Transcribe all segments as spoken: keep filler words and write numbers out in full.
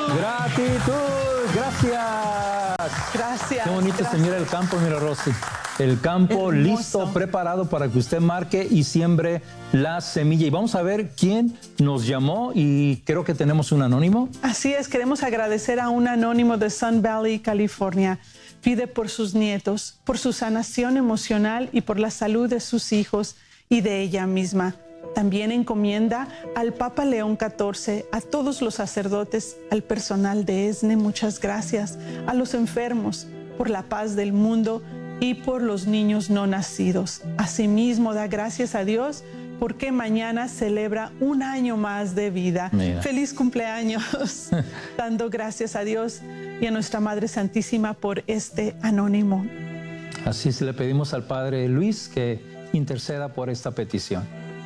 Gratitud, gracias. Gracias. Qué bonito gracias. se mira el campo, mira Rosy. El campo Hermoso. Listo, preparado para que usted marque y siembre la semilla. Y vamos a ver quién nos llamó y creo que tenemos un anónimo. Así es, queremos agradecer a un anónimo de Sun Valley, California. Pide por sus nietos, por su sanación emocional y por la salud de sus hijos y de ella misma. También encomienda al Papa León catorce, a todos los sacerdotes, al personal de E S N E, muchas gracias, a los enfermos, por la paz del mundo y por los niños no nacidos. Asimismo, da gracias a Dios porque mañana celebra un año más de vida. Mira. ¡Feliz cumpleaños! Dando gracias a Dios y a nuestra Madre Santísima por este anónimo. Así es, le pedimos al Padre Luis que interceda por esta petición.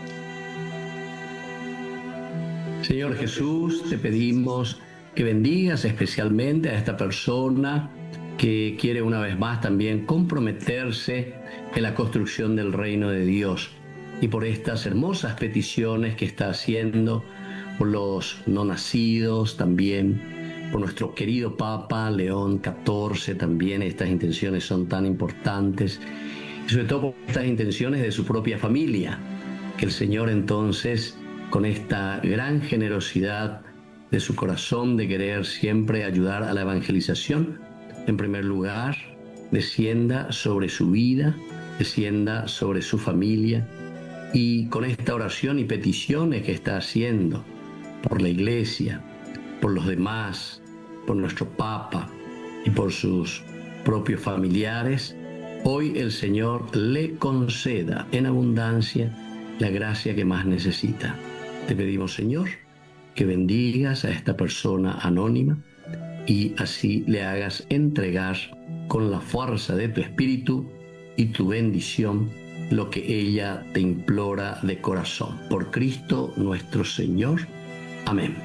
Señor Jesús, te pedimos que bendigas especialmente a esta persona que quiere una vez más también comprometerse en la construcción del reino de Dios, y por estas hermosas peticiones que está haciendo por los no nacidos, también por nuestro querido Papa León catorce, también estas intenciones son tan importantes, y sobre todo por estas intenciones de su propia familia, que el Señor entonces, con esta gran generosidad de su corazón de querer siempre ayudar a la evangelización, en primer lugar, descienda sobre su vida, descienda sobre su familia, y con esta oración y peticiones que está haciendo por la Iglesia, por los demás, por nuestro Papa y por sus propios familiares, hoy el Señor le conceda en abundancia la gracia que más necesita. Te pedimos, Señor, que bendigas a esta persona anónima y así le hagas entregar con la fuerza de tu Espíritu y tu bendición lo que ella te implora de corazón. Por Cristo nuestro Señor. Amén.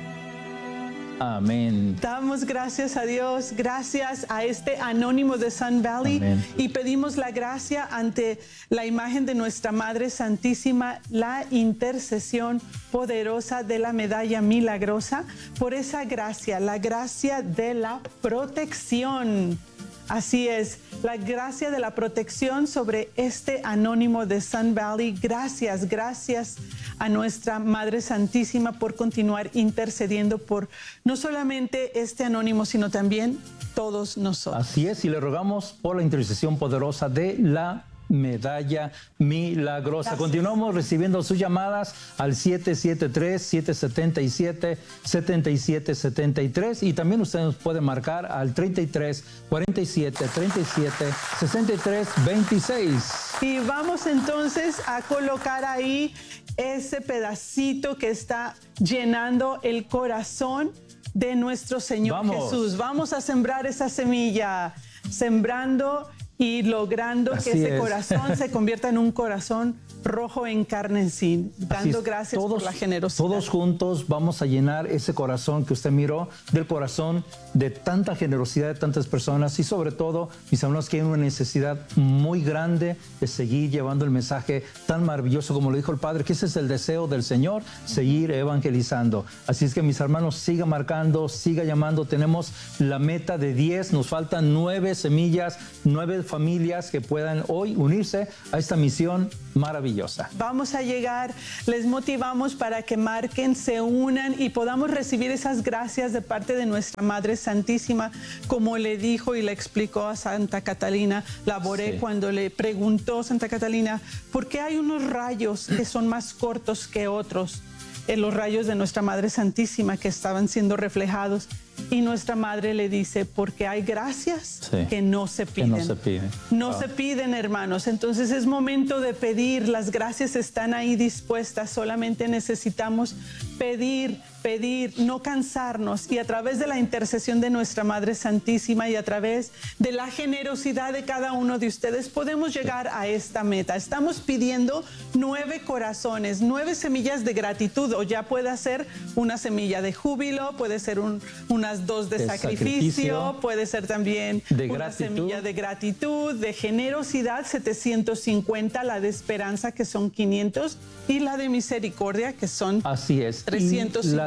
Amén. Damos gracias a Dios, gracias a este anónimo de Sun Valley. Amén. Y pedimos la gracia ante la imagen de nuestra Madre Santísima, la intercesión poderosa de la medalla milagrosa, por esa gracia, la gracia de la protección. Así es, la gracia de la protección sobre este anónimo de Sun Valley. Gracias, gracias a nuestra Madre Santísima por continuar intercediendo por no solamente este anónimo, sino también todos nosotros. Así es, y le rogamos por la intercesión poderosa de la medalla milagrosa. Gracias. Continuamos recibiendo sus llamadas al siete siete tres, siete siete siete, siete siete siete tres y también usted nos puede marcar al treinta y tres, cuarenta y siete, treinta y siete, sesenta y tres, veintiséis. Y vamos entonces a colocar ahí ese pedacito que está llenando el corazón de nuestro Señor Vamos. Jesús. Vamos a sembrar esa semilla, sembrando y logrando Así que ese es. corazón se convierta en un corazón rojo en carnesí, dando es. gracias Todos- por la generosidad. Todos juntos vamos a llenar ese corazón que usted miró, del corazón de tanta generosidad de tantas personas y sobre todo, mis hermanos, que hay una necesidad muy grande de seguir llevando el mensaje tan maravilloso como lo dijo el Padre, que ese es el deseo del Señor, seguir evangelizando. Así es que, mis hermanos, siga marcando, siga llamando. Tenemos la meta de diez, nos faltan nueve semillas, nueve familias que puedan hoy unirse a esta misión maravillosa. Vamos a llegar, les motivamos para que marquen, se unan y podamos recibir esas gracias de parte de nuestra Madre Santísima, como le dijo y le explicó a Santa Catalina Laboré, Sí. cuando le preguntó Santa Catalina, ¿por qué hay unos rayos que son más cortos que otros? En los rayos de nuestra Madre Santísima que estaban siendo reflejados. Y nuestra Madre le dice, porque hay gracias Sí. que no se Que piden. no se piden. No Wow. se piden, hermanos. Entonces es momento de pedir. Las gracias están ahí dispuestas. Solamente necesitamos pedir, pedir, no cansarnos. Y a través de la intercesión de nuestra Madre Santísima y a través de la generosidad de cada uno de ustedes, podemos llegar a esta meta. Estamos pidiendo nueve corazones, nueve semillas de gratitud, o ya puede ser una semilla de júbilo, puede ser un, unas dos de, De sacrificio, sacrificio, puede ser también de una gratitud. semilla de gratitud, de generosidad, setecientos cincuenta, la de esperanza, que son quinientos, y la de misericordia, que son Así es. trescientos cincuenta. Y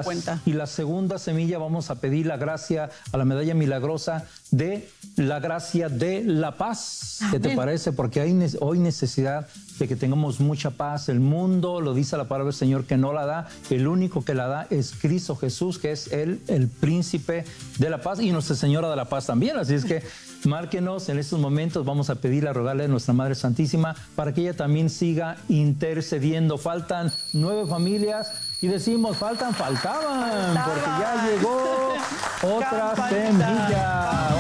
la, cuenta. y la segunda semilla vamos a pedir la gracia a la medalla milagrosa de la gracia de la paz. ¿Qué te parece? Porque hay ne- hoy necesidad de que tengamos mucha paz. El mundo, lo dice la palabra del Señor, que no la da. El único que la da es Cristo Jesús, que es Él, el príncipe de la paz y Nuestra Señora de la Paz también. Así es que márquenos en estos momentos. Vamos a pedirle, a rogarle a nuestra Madre Santísima para que ella también siga intercediendo. Faltan nueve familias y decimos, faltan, faltaban, porque ya llegó otra semilla.